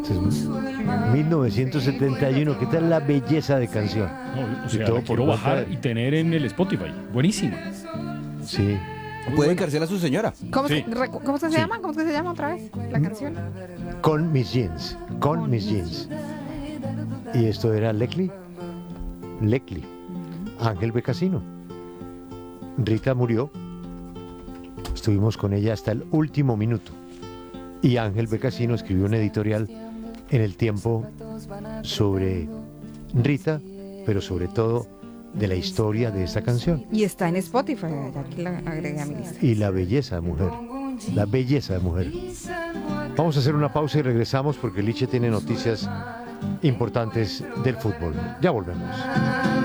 Es 1971. ¿Qué tal la belleza de canción? No, o Y sea, todo la quiero por cuenta bajar de- y tener en el Spotify. Buenísima. Sí. Puede encarcelar a su señora. ¿Cómo, Sí. ¿cómo se Sí. llama? ¿Cómo se llama otra vez la canción? Con mis jeans. Con mis jeans. Y esto era Leclerc. Ángel Becasino. Rita murió. Estuvimos con ella hasta el último minuto. Y Ángel Becasino escribió un editorial en El Tiempo sobre Rita, pero sobre todo de la historia de esta canción. Y está en Spotify, ya aquí la agregué a mi lista. Y la belleza de mujer. La belleza de mujer. Vamos a hacer una pausa y regresamos porque Liche tiene noticias importantes del fútbol. Ya volvemos.